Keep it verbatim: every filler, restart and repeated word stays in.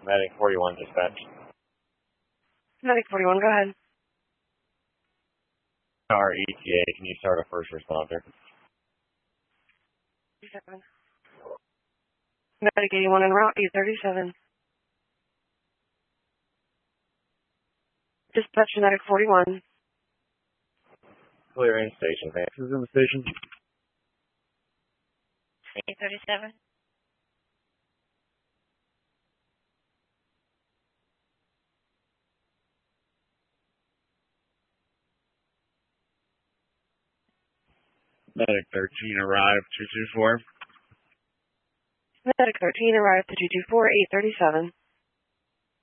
Medic forty-one dispatch. Medic forty-one, go ahead. Our E T A, can you start a first responder? thirty-seven. Medic eighty-one en route, eight thirty-seven. Dispatch Medic forty-one. Clear in station, man. This is in the station. eight thirty-seven. Medic thirteen arrived, two two four. Medic thirteen arrived to two two four, eight thirty-seven.